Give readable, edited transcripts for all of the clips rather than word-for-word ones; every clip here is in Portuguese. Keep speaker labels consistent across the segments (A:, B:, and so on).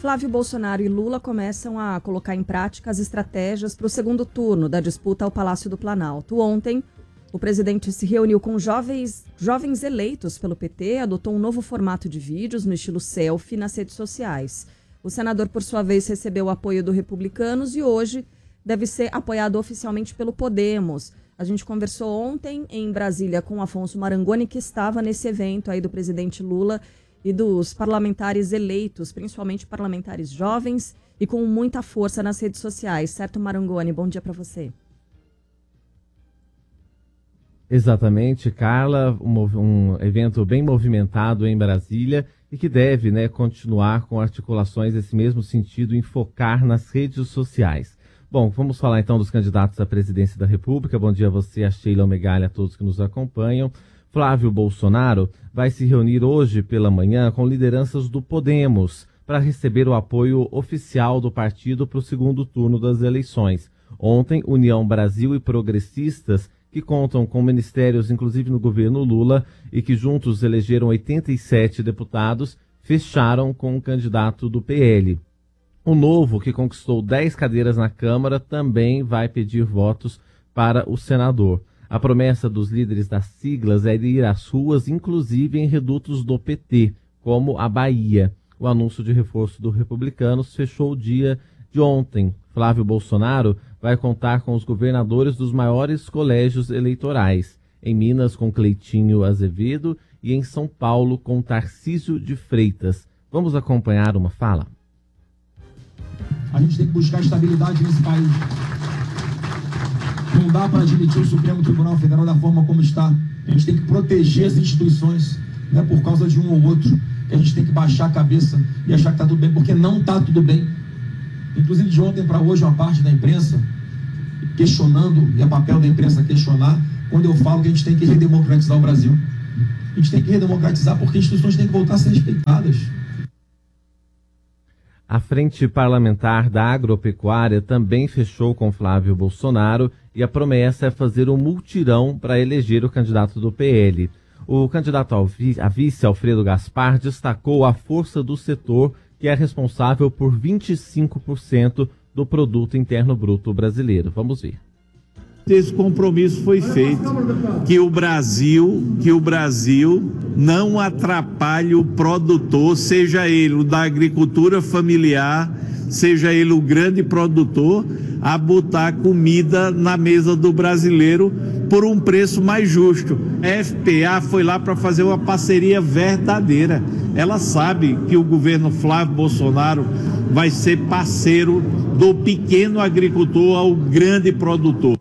A: Flávio Bolsonaro e Lula começam a colocar em prática as estratégias para o segundo turno da disputa ao Palácio do Planalto. Ontem, o presidente se reuniu com jovens eleitos pelo PT, adotou um novo formato de vídeos no estilo selfie nas redes sociais. O senador, por sua vez, recebeu o apoio do Republicanos e hoje deve ser apoiado oficialmente pelo Podemos. A gente conversou ontem em Brasília com o Afonso Marangoni, que estava nesse evento aí do presidente Lula e dos parlamentares eleitos, principalmente parlamentares jovens e com muita força nas redes sociais. Certo, Marangoni? Bom dia para você.
B: Exatamente, Carla, um evento bem movimentado em Brasília e que deve, continuar com articulações nesse mesmo sentido, em focar nas redes sociais. Bom, vamos falar então dos candidatos à presidência da República. Bom dia a você, a Sheila Megali, a todos que nos acompanham. Flávio Bolsonaro vai se reunir hoje pela manhã com lideranças do Podemos para receber o apoio oficial do partido para o segundo turno das eleições. Ontem, União Brasil e Progressistas, que contam com ministérios, inclusive no governo Lula, e que juntos elegeram 87 deputados, fecharam com o candidato do PL. O Novo, que conquistou 10 cadeiras na Câmara, também vai pedir votos para o senador. A promessa dos líderes das siglas é ir às ruas, inclusive em redutos do PT, como a Bahia. O anúncio de reforço do Republicanos fechou o dia de ontem. Flávio Bolsonaro vai contar com os governadores dos maiores colégios eleitorais. Em Minas, com Cleitinho Azevedo, e em São Paulo, com Tarcísio de Freitas. Vamos acompanhar uma fala?
C: A gente tem que buscar estabilidade nesse país. Não dá para admitir o Supremo Tribunal Federal da forma como está. A gente tem que proteger as instituições, não é por causa de um ou outro, que a gente tem que baixar a cabeça e achar que está tudo bem, porque não está tudo bem. Inclusive, de ontem para hoje, uma parte da imprensa questionando, e é papel da imprensa questionar, quando eu falo que a gente tem que redemocratizar o Brasil. A gente tem que redemocratizar porque as instituições têm que voltar a ser respeitadas.
B: A Frente Parlamentar da Agropecuária também fechou com Flávio Bolsonaro e a promessa é fazer um mutirão para eleger o candidato do PL. O candidato a vice, Alfredo Gaspar, destacou a força do setor, que é responsável por 25% do produto interno bruto brasileiro. Vamos ver.
D: Esse compromisso foi feito, que o Brasil não atrapalhe o produtor, seja ele o da agricultura familiar, seja ele o grande produtor, a botar comida na mesa do brasileiro por um preço mais justo. A FPA foi lá para fazer uma parceria verdadeira. Ela sabe que o governo Flávio Bolsonaro vai ser parceiro do pequeno agricultor ao grande produtor.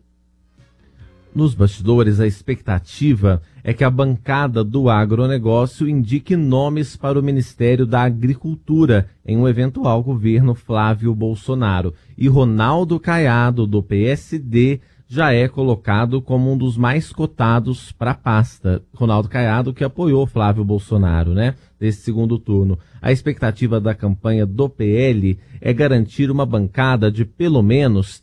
B: Nos bastidores, a expectativa é que a bancada do agronegócio indique nomes para o Ministério da Agricultura em um eventual governo Flávio Bolsonaro. E Ronaldo Caiado, do PSD, já é colocado como um dos mais cotados para a pasta. Ronaldo Caiado, que apoiou Flávio Bolsonaro, nesse segundo turno. A expectativa da campanha do PL é garantir uma bancada de pelo menos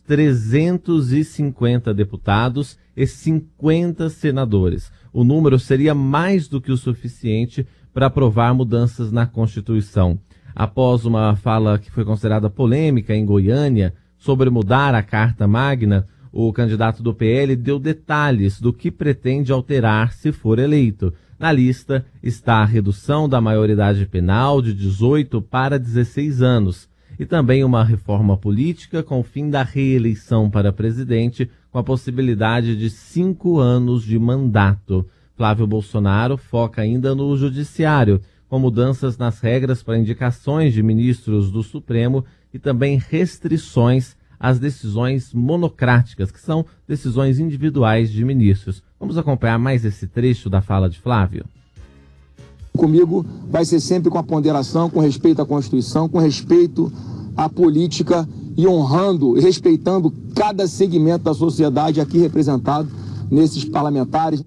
B: 350 deputados e 50 senadores. O número seria mais do que o suficiente para aprovar mudanças na Constituição. Após uma fala que foi considerada polêmica em Goiânia sobre mudar a Carta Magna, o candidato do PL deu detalhes do que pretende alterar se for eleito. Na lista está a redução da maioridade penal de 18 para 16 anos e também uma reforma política com o fim da reeleição para presidente, com a possibilidade de 5 anos de mandato. Flávio Bolsonaro foca ainda no judiciário, com mudanças nas regras para indicações de ministros do Supremo e também restrições às decisões monocráticas, que são decisões individuais de ministros. Vamos acompanhar mais esse trecho da fala de Flávio.
C: Comigo vai ser sempre com a ponderação, com respeito à Constituição, com respeito à política e honrando e respeitando cada segmento da sociedade aqui representado nesses parlamentares.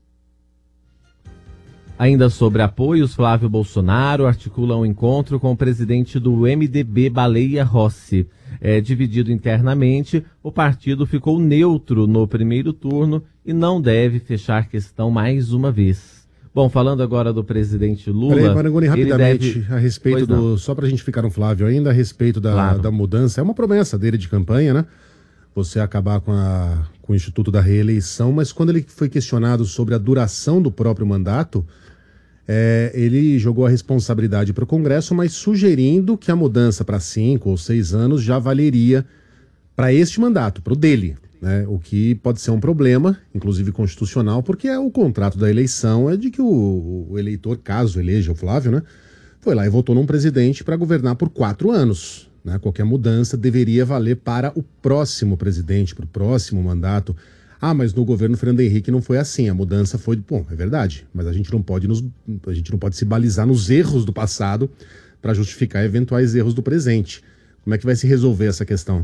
B: Ainda sobre apoios, Flávio Bolsonaro articula um encontro com o presidente do MDB, Baleia Rossi. Dividido internamente, o partido ficou neutro no primeiro turno e não deve fechar questão mais uma vez. Bom, falando agora do presidente Lula...
E: Peraí, Marangoni, rapidamente,
B: deve...
E: a respeito só pra gente ficar no Flávio ainda, a respeito da mudança, é uma promessa dele de campanha, né? Você acabar com o Instituto da Reeleição, mas quando ele foi questionado sobre a duração do próprio mandato, ele jogou a responsabilidade para o Congresso, mas sugerindo que a mudança para 5 ou 6 anos já valeria para este mandato, para o dele, né? O que pode ser um problema, inclusive constitucional, porque o contrato da eleição é de que o eleitor, caso eleja o Flávio, né, foi lá e votou num presidente para governar por 4 anos. Né? Qualquer mudança deveria valer para o próximo presidente, para o próximo mandato. Ah, mas no governo Fernando Henrique não foi assim, a mudança foi... Bom, é verdade, mas a gente não pode se balizar nos erros do passado para justificar eventuais erros do presente. Como é que vai se resolver essa questão?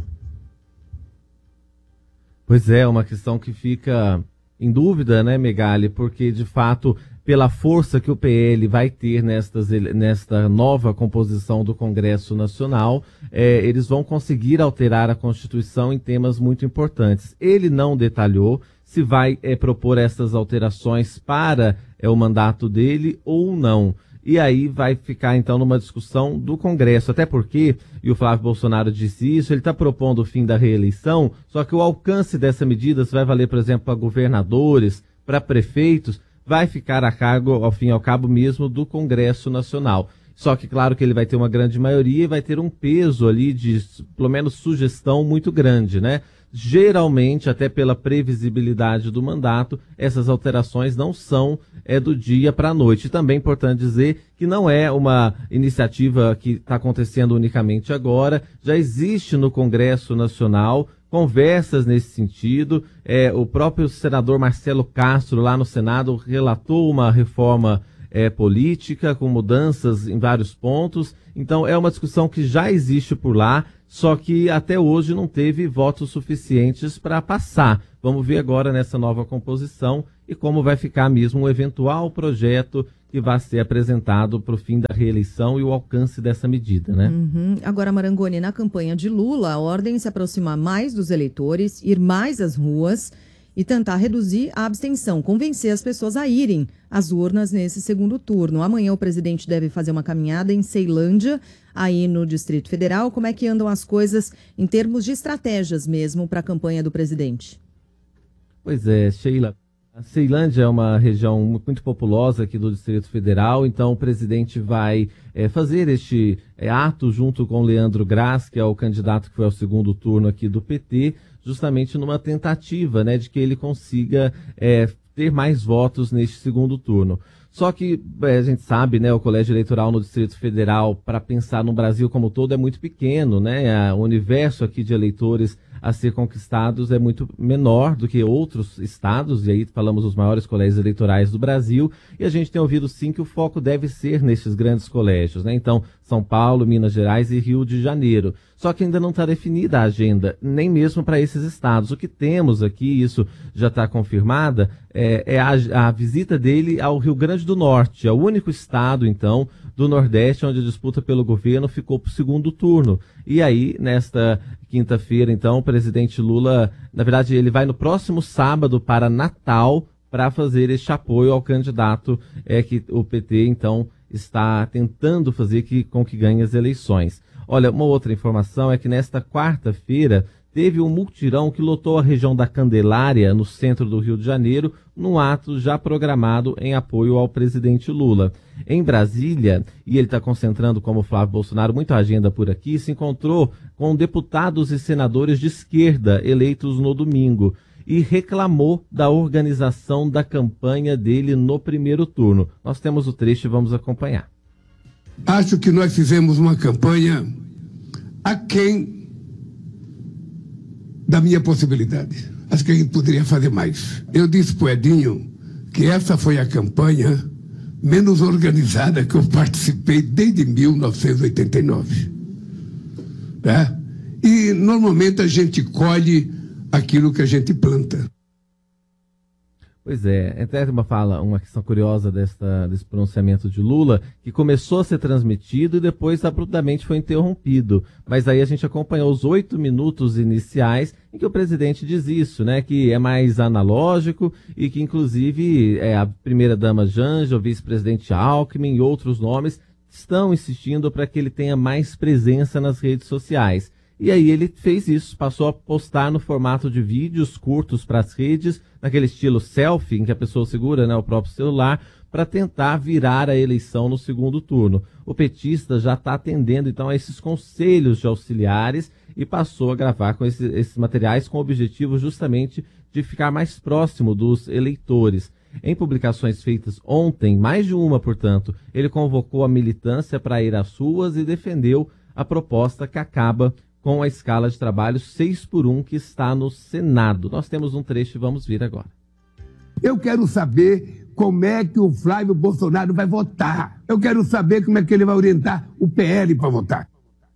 B: Pois é, uma questão que fica em dúvida, né, Megali? Porque, de fato, pela força que o PL vai ter nesta nova composição do Congresso Nacional, eles vão conseguir alterar a Constituição em temas muito importantes. Ele não detalhou se vai propor essas alterações para o mandato dele ou não. E aí vai ficar, então, numa discussão do Congresso. Até porque, e o Flávio Bolsonaro disse isso, ele está propondo o fim da reeleição, só que o alcance dessa medida, se vai valer, por exemplo, para governadores, para prefeitos, vai ficar a cargo, ao fim e ao cabo mesmo, do Congresso Nacional. Só que, claro que ele vai ter uma grande maioria e vai ter um peso ali de, pelo menos, sugestão muito grande, né? Geralmente, até pela previsibilidade do mandato, essas alterações não são do dia para a noite. Também é importante dizer que não é uma iniciativa que está acontecendo unicamente agora, já existe no Congresso Nacional conversas nesse sentido. O próprio senador Marcelo Castro, lá no Senado, relatou uma reforma política com mudanças em vários pontos. Então, é uma discussão que já existe por lá, só que até hoje não teve votos suficientes para passar. Vamos ver agora nessa nova composição e como vai ficar mesmo um eventual projeto que vai ser apresentado para o fim da reeleição e o alcance dessa medida, né?
A: Agora, Marangoni, na campanha de Lula, a ordem é se aproximar mais dos eleitores, ir mais às ruas e tentar reduzir a abstenção, convencer as pessoas a irem às urnas nesse segundo turno. Amanhã o presidente deve fazer uma caminhada em Ceilândia, aí no Distrito Federal. Como é que andam as coisas em termos de estratégias mesmo para a campanha do presidente?
B: Pois é, Sheila. A Ceilândia é uma região muito populosa aqui do Distrito Federal, então o presidente vai fazer este ato junto com Leandro Graz, que é o candidato que foi ao segundo turno aqui do PT, justamente numa tentativa, né, de que ele consiga ter mais votos neste segundo turno. Só que a gente sabe, né, o colégio eleitoral no Distrito Federal, para pensar no Brasil como todo, é muito pequeno, né? O universo aqui de eleitores a ser conquistados é muito menor do que outros estados, e aí falamos dos maiores colégios eleitorais do Brasil, e a gente tem ouvido sim que o foco deve ser nesses grandes colégios, né? Então, São Paulo, Minas Gerais e Rio de Janeiro. Só que ainda não está definida a agenda, nem mesmo para esses estados. O que temos aqui, isso já está confirmada, é a visita dele ao Rio Grande do Norte, é o único estado, então, do Nordeste, onde a disputa pelo governo ficou para o segundo turno. E aí, nesta quinta-feira, então, o presidente Lula, na verdade, ele vai no próximo sábado para Natal para fazer este apoio ao candidato que o PT, então, está tentando fazer com que ganhe as eleições. Olha, uma outra informação é que nesta quarta-feira teve um mutirão que lotou a região da Candelária, no centro do Rio de Janeiro, num ato já programado em apoio ao presidente Lula. Em Brasília, e ele está concentrando, como Flávio Bolsonaro, muita agenda por aqui, se encontrou com deputados e senadores de esquerda eleitos no domingo e reclamou da organização da campanha dele no primeiro turno. Nós temos o trecho e vamos acompanhar.
F: Acho que nós fizemos uma campanha aquém da minha possibilidade. Acho que a gente poderia fazer mais. Eu disse para o Edinho que essa foi a campanha menos organizada que eu participei desde 1989. Né? E normalmente a gente colhe aquilo que a gente planta.
B: Pois é, até uma questão curiosa desse pronunciamento de Lula, que começou a ser transmitido e depois abruptamente foi interrompido. Mas aí a gente acompanhou os 8 minutos iniciais em que o presidente diz isso, né? Que é mais analógico e que, inclusive, a primeira-dama Janja, o vice-presidente Alckmin e outros nomes estão insistindo para que ele tenha mais presença nas redes sociais. E aí ele fez isso, passou a postar no formato de vídeos curtos para as redes, naquele estilo selfie, em que a pessoa segura, né, o próprio celular, para tentar virar a eleição no segundo turno. O petista já está atendendo, então, a esses conselhos de auxiliares e passou a gravar com esses materiais com o objetivo justamente de ficar mais próximo dos eleitores. Em publicações feitas ontem, mais de uma, portanto, ele convocou a militância para ir às ruas e defendeu a proposta que acaba com a escala de trabalho 6x1 que está no Senado. Nós temos um trecho e vamos ver agora.
F: Eu quero saber como é que o Flávio Bolsonaro vai votar. Eu quero saber como é que ele vai orientar o PL para votar.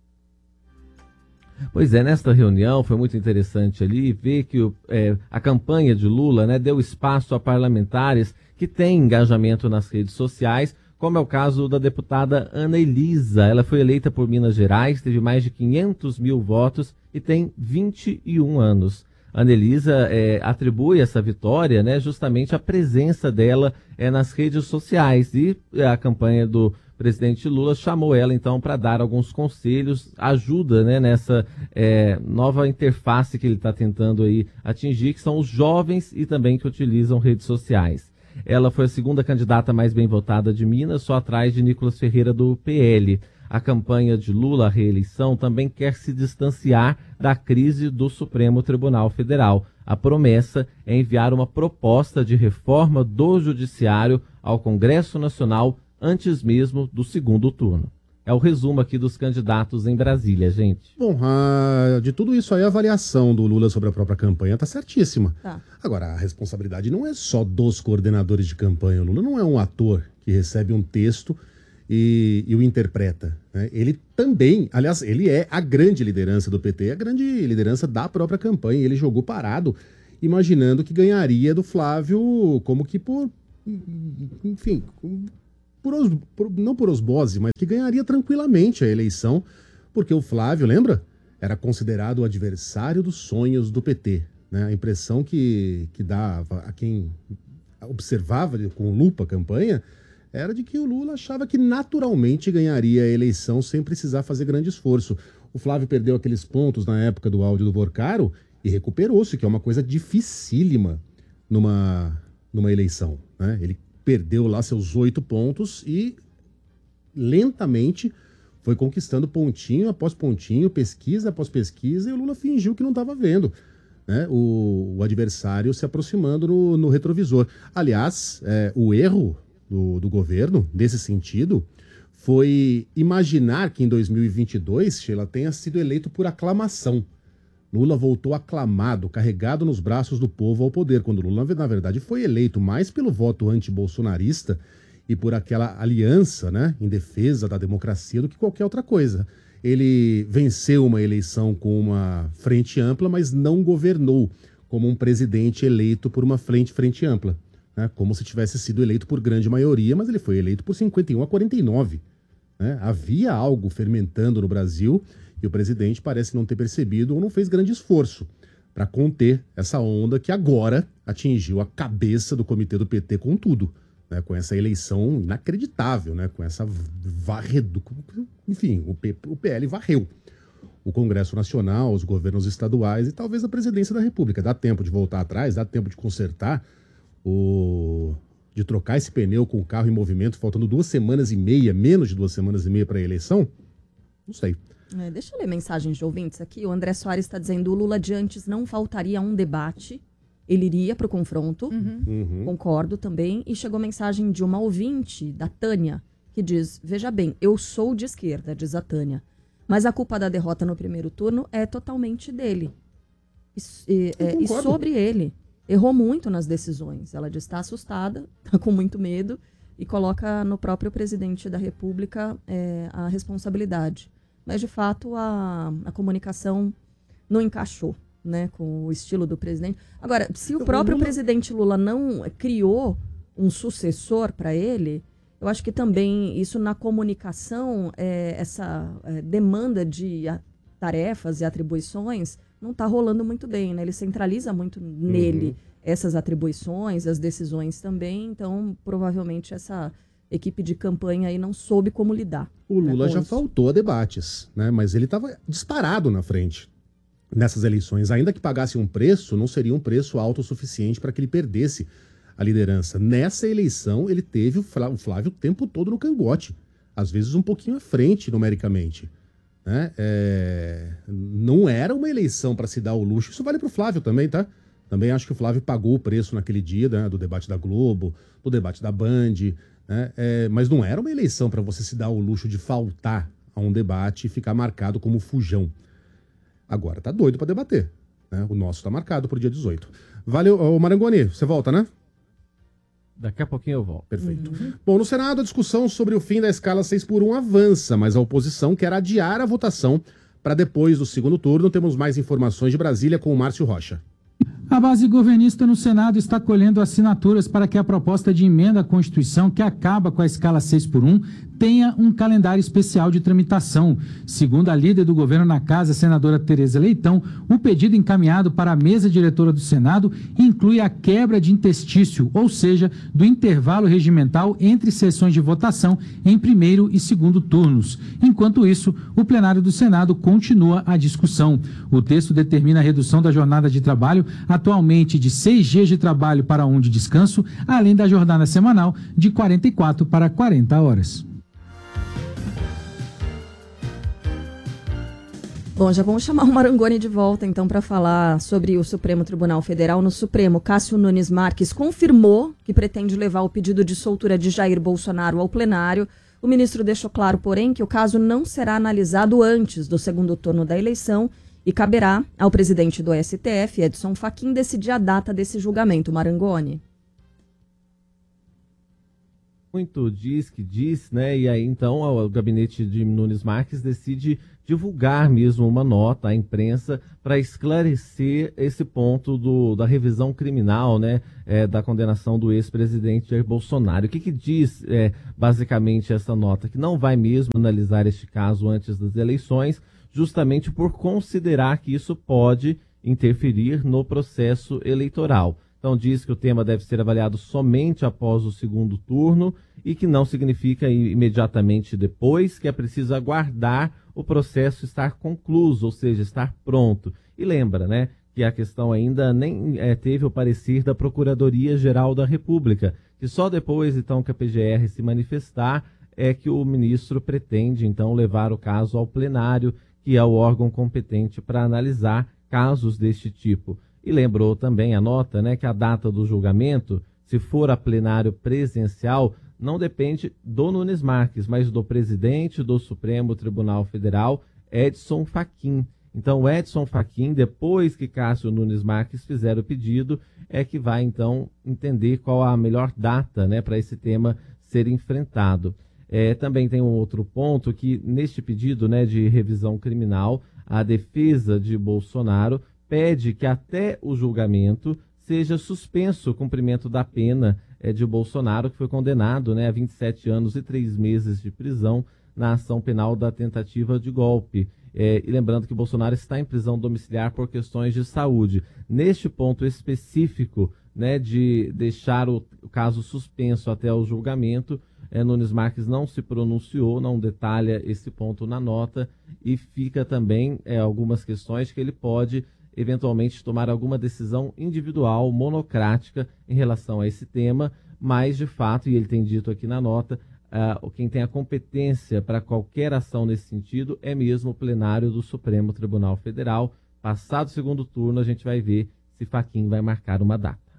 B: Pois é, nesta reunião foi muito interessante ali ver que a campanha de Lula, né, deu espaço a parlamentares que têm engajamento nas redes sociais, como é o caso da deputada Ana Elisa. Ela foi eleita por Minas Gerais, teve mais de 500 mil votos e tem 21 anos. Ana Elisa atribui essa vitória, né, justamente à presença dela nas redes sociais. E a campanha do presidente Lula chamou ela, então, para dar alguns conselhos, ajuda, né, nessa nova interface que ele está tentando aí atingir, que são os jovens e também que utilizam redes sociais. Ela foi a segunda candidata mais bem votada de Minas, só atrás de Nicolas Ferreira do PL. A campanha de Lula à reeleição também quer se distanciar da crise do Supremo Tribunal Federal. A promessa é enviar uma proposta de reforma do Judiciário ao Congresso Nacional antes mesmo do segundo turno. É o resumo aqui dos candidatos em Brasília, gente.
E: Bom, de tudo isso aí, a avaliação do Lula sobre a própria campanha está certíssima. Tá. Agora, a responsabilidade não é só dos coordenadores de campanha. O Lula não é um ator que recebe um texto e o interpreta, né? Ele também, aliás, ele é a grande liderança do PT, a grande liderança da própria campanha. Ele jogou parado, imaginando que ganharia do Flávio como que enfim, não por osmose, mas que ganharia tranquilamente a eleição, porque o Flávio, lembra? Era considerado o adversário dos sonhos do PT, né? A impressão que dava a quem observava com lupa a campanha era de que o Lula achava que naturalmente ganharia a eleição sem precisar fazer grande esforço. O Flávio perdeu aqueles pontos na época do áudio do Vorcaro e recuperou-se, que é uma coisa dificílima numa eleição, né? Ele perdeu lá seus 8 pontos e lentamente foi conquistando pontinho após pontinho, pesquisa após pesquisa, e o Lula fingiu que não estava vendo, né, o adversário se aproximando no retrovisor. Aliás, o erro do governo, nesse sentido, foi imaginar que em 2022, Sheila, tenha sido eleito por aclamação. Lula voltou aclamado, carregado nos braços do povo ao poder, quando Lula, na verdade, foi eleito mais pelo voto antibolsonarista e por aquela aliança, né, em defesa da democracia do que qualquer outra coisa. Ele venceu uma eleição com uma frente ampla, mas não governou como um presidente eleito por uma frente ampla, né, como se tivesse sido eleito por grande maioria, mas ele foi eleito por 51-49. Né? Havia algo fermentando no Brasil e o presidente parece não ter percebido ou não fez grande esforço para conter essa onda que agora atingiu a cabeça do comitê do PT com tudo, né? Com essa eleição inacreditável, né? Com essa enfim, o PL varreu o Congresso Nacional, os governos estaduais e talvez a presidência da República. Dá tempo de voltar atrás, dá tempo de consertar, de trocar esse pneu com o carro em movimento, faltando 2 semanas e meia, menos de 2 semanas e meia para a eleição? Não sei.
A: Deixa eu ler mensagens de ouvintes aqui. O André Soares está dizendo: o Lula de antes não faltaria um debate, ele iria para o confronto. Concordo também. E chegou mensagem de uma ouvinte, da Tânia, que diz: veja bem, eu sou de esquerda, diz a Tânia, mas a culpa da derrota no primeiro turno é totalmente dele. E sobre ele. Errou muito nas decisões. Ela diz: está assustada, está com muito medo e coloca no próprio presidente da República a responsabilidade. Mas, de fato, a comunicação não encaixou. né, com o estilo do presidente. Agora, se o próprio presidente Lula não criou um sucessor para ele, eu acho que também isso na comunicação, essa demanda de tarefas e atribuições não está rolando muito bem, né? Ele centraliza muito nele essas atribuições, as decisões também, então provavelmente essa equipe de campanha aí não soube como lidar.
E: O Lula já faltou a debates, né? Mas ele estava disparado na frente nessas eleições. Ainda que pagasse um preço, não seria um preço alto o suficiente para que ele perdesse a liderança. Nessa eleição, ele teve o Flávio o tempo todo no cangote, às vezes um pouquinho à frente numericamente. Né? Não era uma eleição para se dar o luxo. Isso vale para o Flávio também, tá? Também acho que o Flávio pagou o preço naquele dia, né, do debate da Globo, do debate da Band, né? Mas não era uma eleição para você se dar o luxo de faltar a um debate e ficar marcado como fujão. Agora tá doido para debater, né? O nosso tá marcado pro dia 18. Valeu, ô Marangoni, você volta, né?
B: Daqui a pouquinho eu volto.
E: Perfeito. Bom, no Senado a discussão sobre o fim da escala 6x1 avança, mas a oposição quer adiar a votação para depois do segundo turno. Temos mais informações de Brasília com o Márcio Rocha.
G: A base governista no Senado está colhendo assinaturas para que a proposta de emenda à Constituição, que acaba com a escala 6x1, tenha um calendário especial de tramitação. Segundo a líder do governo na casa, senadora Tereza Leitão, o pedido encaminhado para a mesa diretora do Senado inclui a quebra de interstício, ou seja, do intervalo regimental entre sessões de votação em primeiro e segundo turnos. Enquanto isso, o plenário do Senado continua a discussão. O texto determina a redução da jornada de trabalho, atualmente de 6 dias de trabalho para 1 de descanso, além da jornada semanal de 44 para 40 horas.
A: Bom, já vamos chamar o Marangoni de volta, então, para falar sobre o Supremo Tribunal Federal. No Supremo, Cássio Nunes Marques confirmou que pretende levar o pedido de soltura de Jair Bolsonaro ao plenário. O ministro deixou claro, porém, que o caso não será analisado antes do segundo turno da eleição e caberá ao presidente do STF, Edson Fachin, decidir a data desse julgamento. Marangoni.
B: Muito diz que diz, né? E aí então o gabinete de Nunes Marques decide divulgar mesmo uma nota à imprensa para esclarecer esse ponto da revisão criminal, né? Da condenação do ex-presidente Jair Bolsonaro. O que diz basicamente essa nota? Que não vai mesmo analisar este caso antes das eleições, justamente por considerar que isso pode interferir no processo eleitoral. Então diz que o tema deve ser avaliado somente após o segundo turno e que não significa imediatamente depois, que é preciso aguardar o processo estar concluído, ou seja, estar pronto. E lembra, né, que a questão ainda nem teve o parecer da Procuradoria-Geral da República, que só depois, então, que a PGR se manifestar, é que o ministro pretende, então, levar o caso ao plenário, que é o órgão competente para analisar casos deste tipo. E lembrou também a nota, né, que a data do julgamento, se for a plenário presencial, não depende do Nunes Marques, mas do presidente do Supremo Tribunal Federal, Edson Fachin. Então, o Edson Fachin, depois que Cássio Nunes Marques fizer o pedido, é que vai, então, entender qual a melhor data, né, para esse tema ser enfrentado. Também tem um outro ponto que, neste pedido, né, de revisão criminal, a defesa de Bolsonaro pede que até o julgamento seja suspenso o cumprimento da pena de Bolsonaro, que foi condenado, né, a 27 anos e 3 meses de prisão na ação penal da tentativa de golpe. E lembrando que Bolsonaro está em prisão domiciliar por questões de saúde. Neste ponto específico, né, de deixar o caso suspenso até o julgamento, Nunes Marques não se pronunciou, não detalha esse ponto na nota e fica também algumas questões que ele pode eventualmente tomar alguma decisão individual, monocrática em relação a esse tema, mas de fato, e ele tem dito aqui na nota, quem tem a competência para qualquer ação nesse sentido é mesmo o plenário do Supremo Tribunal Federal. Passado o segundo turno, a gente vai ver se Fachin vai marcar uma data.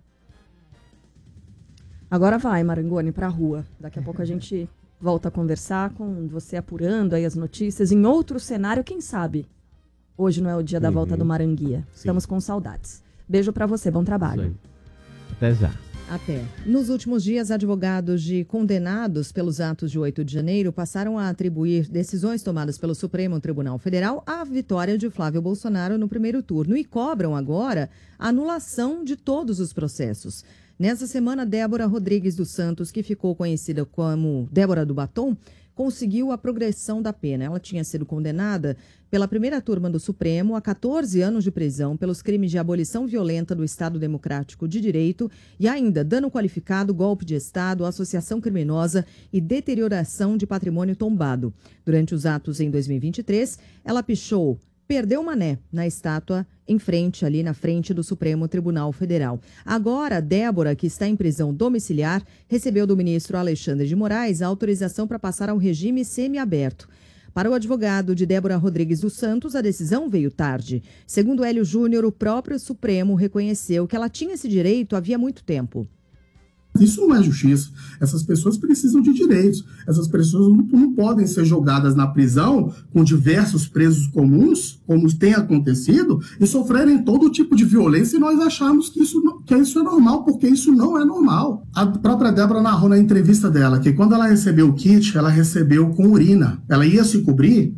A: Agora vai, Marangoni, para a rua. Daqui a pouco a gente volta a conversar com você apurando aí as notícias. Em outro cenário, quem sabe? Hoje não é o dia da volta do Maranguia. Sim. Estamos com saudades. Beijo para você, bom trabalho.
B: Até já.
H: Até. Nos últimos dias, advogados de condenados pelos atos de 8 de janeiro passaram a atribuir decisões tomadas pelo Supremo Tribunal Federal à vitória de Flávio Bolsonaro no primeiro turno e cobram agora a anulação de todos os processos. Nessa semana, Débora Rodrigues dos Santos, que ficou conhecida como Débora do Batom, conseguiu a progressão da pena. Ela tinha sido condenada pela primeira turma do Supremo a 14 anos de prisão pelos crimes de abolição violenta do Estado Democrático de Direito e ainda dano qualificado, golpe de Estado, associação criminosa e deterioração de patrimônio tombado. Durante os atos em 2023, ela perdeu mané na estátua ali na frente do Supremo Tribunal Federal. Agora, Débora, que está em prisão domiciliar, recebeu do ministro Alexandre de Moraes a autorização para passar ao regime semiaberto. Para o advogado de Débora Rodrigues dos Santos, a decisão veio tarde. Segundo Hélio Júnior, o próprio Supremo reconheceu que ela tinha esse direito havia muito tempo.
I: Isso não é justiça. Essas pessoas precisam de direitos. Essas pessoas não podem ser jogadas na prisão com diversos presos comuns, como tem acontecido, e sofrerem todo tipo de violência e nós acharmos que isso é normal, porque isso não é normal. A própria Débora narrou na entrevista dela que quando ela recebeu o kit, ela recebeu com urina. Ela ia se cobrir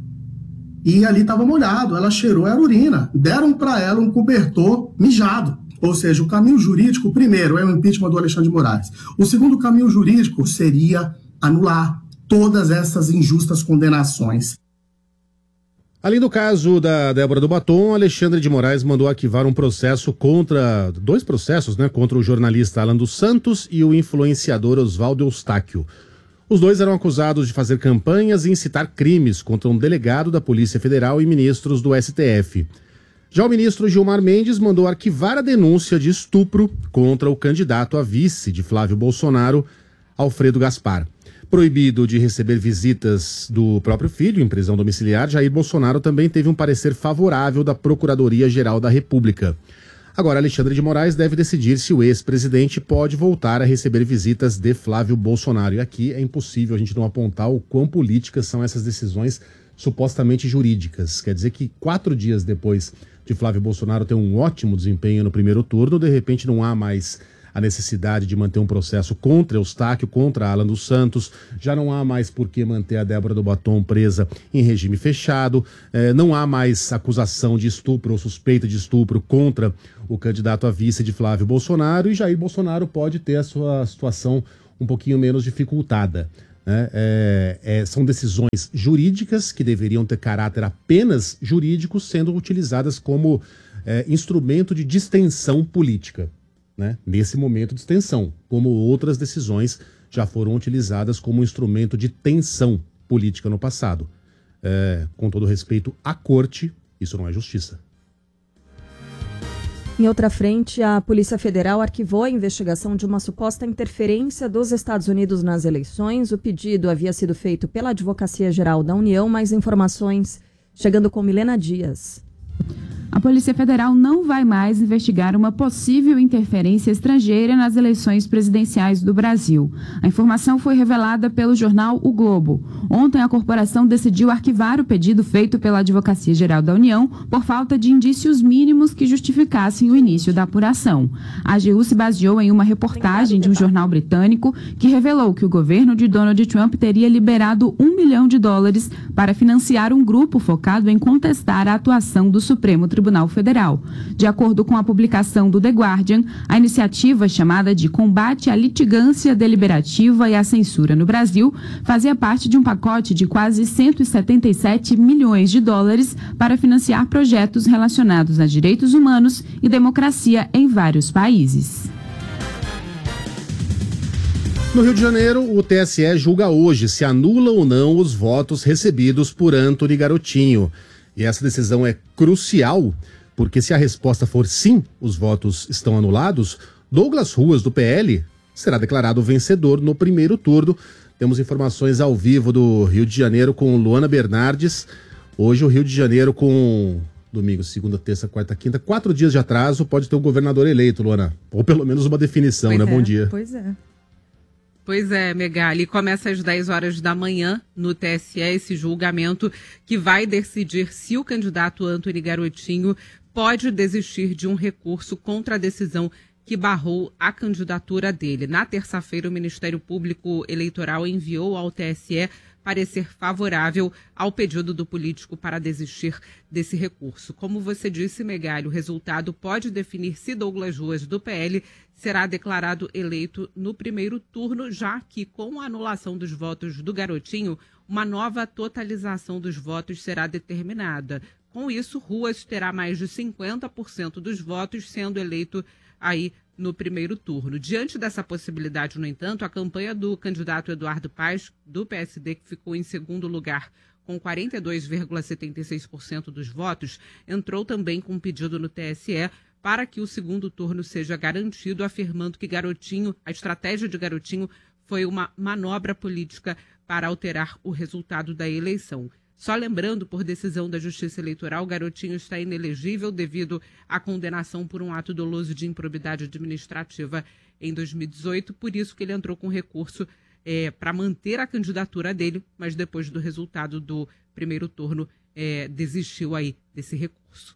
I: e ali estava molhado. Ela cheirou, era urina. Deram para ela um cobertor mijado. Ou seja, o caminho jurídico, primeiro, é o impeachment do Alexandre de Moraes. O segundo caminho jurídico seria anular todas essas injustas condenações.
E: Além do caso da Débora do Batom, Alexandre de Moraes mandou arquivar dois processos, contra o jornalista Alan dos Santos e o influenciador Oswaldo Eustáquio. Os dois eram acusados de fazer campanhas e incitar crimes contra um delegado da Polícia Federal e ministros do STF. Já o ministro Gilmar Mendes mandou arquivar a denúncia de estupro contra o candidato a vice de Flávio Bolsonaro, Alfredo Gaspar. Proibido de receber visitas do próprio filho em prisão domiciliar, Jair Bolsonaro também teve um parecer favorável da Procuradoria-Geral da República. Agora, Alexandre de Moraes deve decidir se o ex-presidente pode voltar a receber visitas de Flávio Bolsonaro. E aqui é impossível a gente não apontar o quão políticas são essas decisões supostamente jurídicas. Quer dizer que 4 dias depois de Flávio Bolsonaro ter um ótimo desempenho no primeiro turno, de repente não há mais a necessidade de manter um processo contra Eustáquio, contra Alan dos Santos, já não há mais por que manter a Débora do Batom presa em regime fechado, não há mais acusação de estupro ou suspeita de estupro contra o candidato a vice de Flávio Bolsonaro, e Jair Bolsonaro pode ter a sua situação um pouquinho menos dificultada. São decisões jurídicas que deveriam ter caráter apenas jurídico, sendo utilizadas como instrumento de distensão política, nesse momento de extensão, como outras decisões já foram utilizadas como instrumento de tensão política no passado. Com todo respeito à corte, isso não é justiça.
A: Em outra frente, a Polícia Federal arquivou a investigação de uma suposta interferência dos Estados Unidos nas eleições. O pedido havia sido feito pela Advocacia Geral da União. Mais informações chegando com Milena Dias.
J: A Polícia Federal não vai mais investigar uma possível interferência estrangeira nas eleições presidenciais do Brasil. A informação foi revelada pelo jornal O Globo. Ontem, a corporação decidiu arquivar o pedido feito pela Advocacia Geral da União por falta de indícios mínimos que justificassem o início da apuração. A AGU se baseou em uma reportagem de um jornal britânico que revelou que o governo de Donald Trump teria liberado $1 milhão para financiar um grupo focado em contestar a atuação do Supremo Tribunal Federal. De acordo com a publicação do The Guardian, a iniciativa, chamada de Combate à Litigância Deliberativa e à Censura no Brasil, fazia parte de um pacote de quase $177 milhões para financiar projetos relacionados a direitos humanos e democracia em vários países.
E: No Rio de Janeiro, o TSE julga hoje se anula ou não os votos recebidos por Antony Garotinho. E essa decisão é crucial, porque se a resposta for sim, os votos estão anulados, Douglas Ruas, do PL, será declarado vencedor no primeiro turno. Temos informações ao vivo do Rio de Janeiro com Luana Bernardes. Hoje o Rio de Janeiro com domingo, segunda, terça, quarta, quinta, 4 dias de atraso, pode ter um governador eleito, Luana. Ou pelo menos uma definição,
K: pois
E: né? Bom dia.
K: Pois é. Pois é, Megali, começa às 10 horas da manhã no TSE esse julgamento que vai decidir se o candidato Antony Garotinho pode desistir de um recurso contra a decisão que barrou a candidatura dele. Na terça-feira, o Ministério Público Eleitoral enviou ao TSE parecer favorável ao pedido do político para desistir desse recurso. Como você disse, Megali, o resultado pode definir se Douglas Ruas, do PL, será declarado eleito no primeiro turno, já que, com a anulação dos votos do Garotinho, uma nova totalização dos votos será determinada. Com isso, Ruas terá mais de 50% dos votos, sendo eleito aí no primeiro turno. Diante dessa possibilidade, no entanto, a campanha do candidato Eduardo Paes, do PSD, que ficou em segundo lugar com 42,76% dos votos, entrou também com um pedido no TSE para que o segundo turno seja garantido, afirmando que a estratégia de Garotinho foi uma manobra política para alterar o resultado da eleição. Só lembrando, por decisão da Justiça Eleitoral, Garotinho está inelegível devido à condenação por um ato doloso de improbidade administrativa em 2018, por isso que ele entrou com recurso para manter a candidatura dele, mas depois do resultado do primeiro turno desistiu aí desse recurso.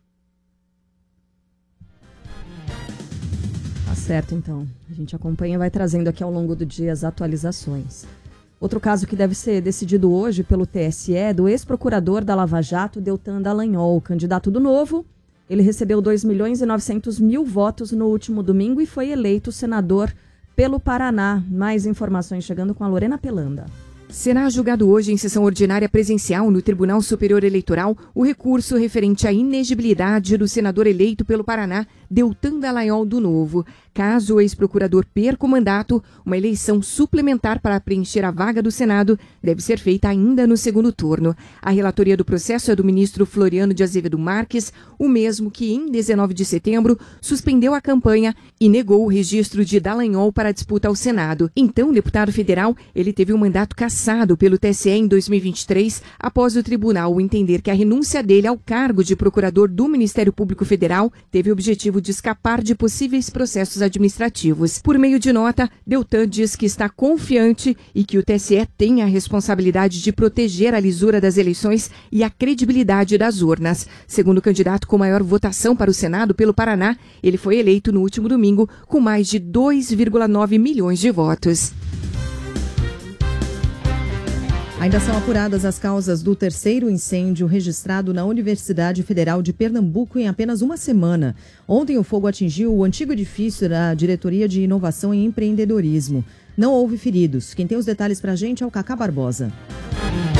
A: Tá certo, então. A gente acompanha e vai trazendo aqui ao longo do dia as atualizações. Outro caso que deve ser decidido hoje pelo TSE é do ex-procurador da Lava Jato, Deltan Dallagnol, candidato do Novo. Ele recebeu 2.900.000 votos no último domingo e foi eleito senador pelo Paraná. Mais informações chegando com a Lorena Pelanda.
L: Será julgado hoje em sessão ordinária presencial no Tribunal Superior Eleitoral o recurso referente à inegibilidade do senador eleito pelo Paraná, Deltan Dallagnol do Novo. Caso o ex-procurador perca o mandato, uma eleição suplementar para preencher a vaga do Senado deve ser feita ainda no segundo turno. A relatoria do processo é do ministro Floriano de Azevedo Marques, o mesmo que, em 19 de setembro, suspendeu a campanha e negou o registro de Dallagnol para a disputa ao Senado. Então, deputado federal, ele teve um mandato cassado pelo TSE em 2023, após o tribunal entender que a renúncia dele ao cargo de procurador do Ministério Público Federal teve o objetivo de escapar de possíveis processos administrativos. Por meio de nota, Deltan diz que está confiante e que o TSE tem a responsabilidade de proteger a lisura das eleições e a credibilidade das urnas. Segundo o candidato com maior votação para o Senado pelo Paraná, ele foi eleito no último domingo com mais de 2,9 milhões de votos.
H: Ainda são apuradas as causas do terceiro incêndio registrado na Universidade Federal de Pernambuco em apenas uma semana. Ontem o fogo atingiu o antigo edifício da Diretoria de Inovação e Empreendedorismo. Não houve feridos. Quem tem os detalhes pra gente é o Cacá Barbosa.